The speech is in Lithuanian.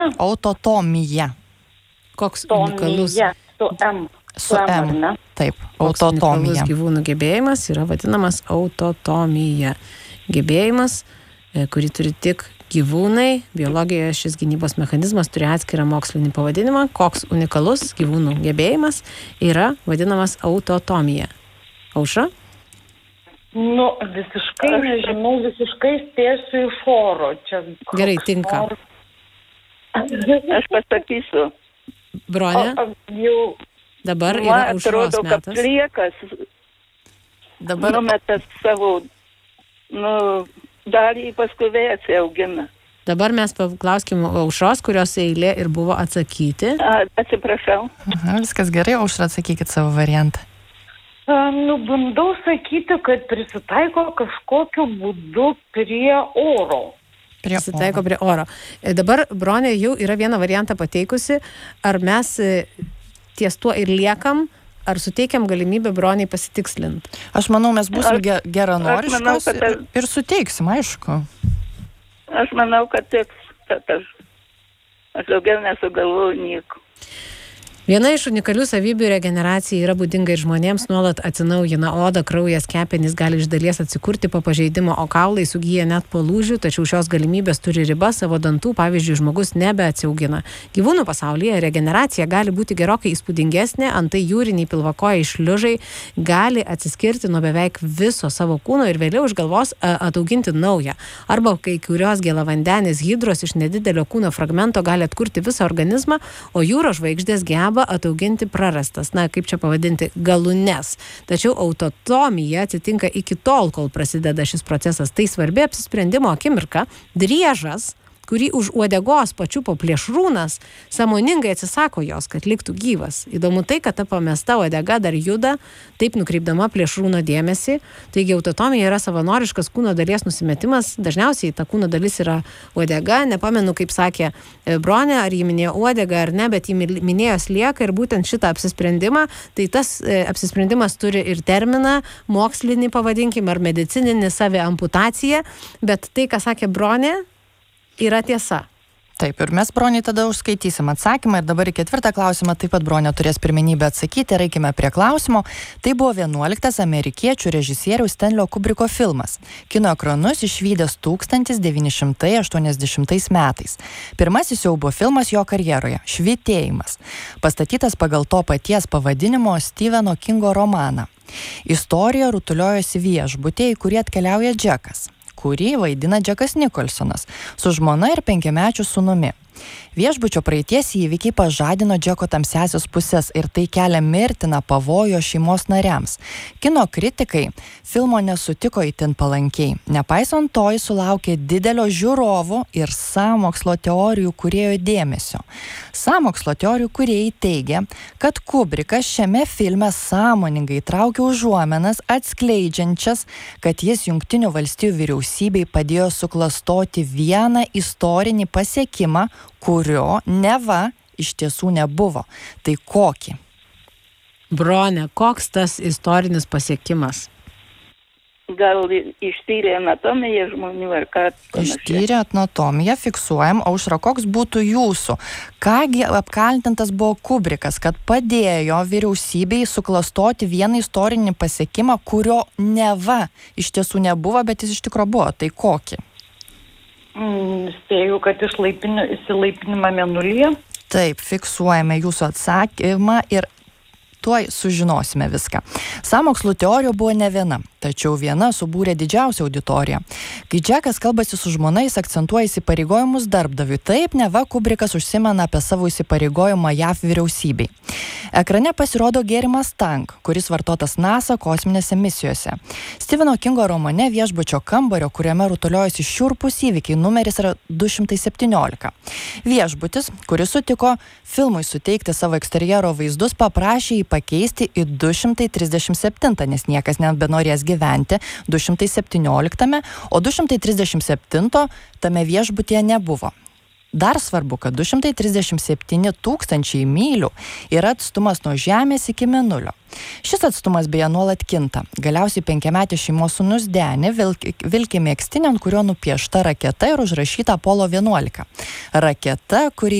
Autotomija. Koks unikalus... Su M. Taip, autotomija. Gyvūnų gebėjimas yra vadinamas autotomija. Gebėjimas, kurį turi tik gyvūnai. Biologijoje šis gynybos mechanizmas turi atskirą mokslinį pavadinimą. Koks unikalus gyvūnų gebėjimas yra vadinamas autotomija. Aušra? Visiškai nežinau, visiškai spėsiu iš oro. Gerai, tinka. Aš pasakysiu. Bronė? Dabar yra aušros metas. Kad pliekas numetas savo dalį, paskui vėl atsiaugina. Dabar mes paklauskim aušros, kurios eilė ir buvo atsakyti. Atsiprašau. Viskas gerai, Aušra, atsakykit savo variantą. Bandau sakyti, kad prisitaiko kažkokiu būdu prie oro. Prisitaiko prie oro. Dabar Bronė jau yra vieną variantą pateikusi. Ar mes ties tuo ir liekam, ar suteikiam galimybę Broniai pasitikslinti? Aš manau, mes būsim geranoriškos ir suteiksim, aišku. Aš manau, kad aš daugiau nesugalvoju nieko. Viena iš unikalių savybių regeneracijai yra būdinga ir žmonėms, nuolat atsinaujina oda, kraujas, kepenys gali iš dalies atsikurti po pažeidimo, o kaulai sugyja net po lūžių, tačiau šios galimybės turi ribą, savo dantų, pavyzdžiui, žmogus nebeatsiaugina. Gyvūnų pasaulyje regeneracija gali būti gerokai įspūdingesnė, antai jūriniai pilvakojai šliužai gali atsiskirti nuo beveik viso savo kūno ir vėliau iš galvos atauginti naują. Arba kai kurios gėlavandenės hidros iš nedidelio kūno fragmento gali atkurti visą organizmą, o jūros žvaigždės geba atauginti prarastas, kaip čia pavadinti, galūnes. Tačiau autotomija atsitinka iki tol, kol prasideda šis procesas. Tai svarbi apsisprendimo akimirka. Driežas, kurį už uodegos pačiupo plėšrūnas, sąmoningai atsisako jos, kad liktų gyvas. Įdomu tai, kad ta pamesta uodega dar juda, taip nukreipdama plėšrūno dėmesį. Taigi autotomija yra savanoriškas kūno dalies nusimetimas. Dažniausiai ta kūno dalis yra uodega. Nepamenu, kaip sakė Bronė, ar jį minėjo uodega ar ne, bet jį minėjo slieka ir būtent šitą apsisprendimą. Tai tas apsisprendimas turi ir terminą, mokslinį pavadinkim, ar medicininį saviamputaciją. Bet tai, ką sakė Bronė, yra tiesa. Taip, ir mes Broniai tada užskaitysim atsakymą ir dabar į ketvirtą klausimą taip pat Bronė turės pirmenybę atsakyti. Reikime prie klausimo. Tai buvo 11 amerikiečių režisieriaus Stanlio Kubriko filmas. Kino ekranus išvydęs 1980 metais. Pirmasis siaubo filmas jo karjeroje – Švytėjimas. Pastatytas pagal to paties pavadinimo Stepheno Kingo romaną. Istorija rutuliojosi viešbutyje, į kurį atkeliauja Džekas, kurį vaidina Džekas Nikolsonas, su žmona ir 5-mečiu sūnumi. Viešbučio praeities įvykiai pažadino Džeko tamsiasias pusės ir tai kelia mirtiną pavojų šeimos nariams. Kino kritikai filmo nesutiko itin palankiai. Nepaisant to, jis sulaukė didelio žiūrovų ir sąmokslo teorijų kūrėjų dėmesio. Sąmokslo teorijų kūrėjai teigia, kad Kubrikas šiame filme sąmoningai traukė užuomenas atskleidžiančias, kad jis Jungtinių valstijų vyriausybei padėjo suklastoti vieną istorinį pasiekimą, kurio neva iš tiesų nebuvo. Tai kokį? Bronė, koks tas istorinis pasiekimas? Gal ištyrė anatomiją žmonių ar ką? Ištyrė anatomiją, fiksuojam. Aušra, koks būtų jūsų? Kągi apkaltintas buvo Kubrikas, kad padėjo vyriausybei suklastoti vieną istorinį pasiekimą, kurio neva iš tiesų nebuvo, bet jis iš tikro buvo. Tai kokį? Spėju, kad išsilaipinimą Mėnulyje. Taip, fiksuojame jūsų atsakymą ir tuoj sužinosime viską. Sąmokslų teorijų buvo ne viena, tačiau viena subūrė didžiausią auditoriją. Kai Džekas kalbasi su žmona, jis akcentuoja įsipareigojimus darbdaviui. Taip, neva Kubrikas užsimena apie savo įsipareigojimą JAV vyriausybei. Ekrane pasirodo gėrimas Tang, kuris vartotas NASA kosminėse misijose. Stepheno Kingo romane Viešbučio kambario, kuriame rutuliojasi šiurpūs įvykiai, numeris yra 217. Viešbutis, kuris sutiko filmui suteikti savo eksterjero vaizdus, paprašė jį pakeisti į 237, nes niekas nebenorės gyventi 217, o 237 tame viešbutyje nebuvo. Dar svarbu, kad 237 tūkstančiai mylių yra atstumas nuo Žemės iki Mėnulio. Šis atstumas beje nuolat kinta. Galiausiai 5-metis šeimos sūnus Deni vilki megztinį, ant kurio nupiešta raketa ir užrašyta Apollo 11. Raketa, kuri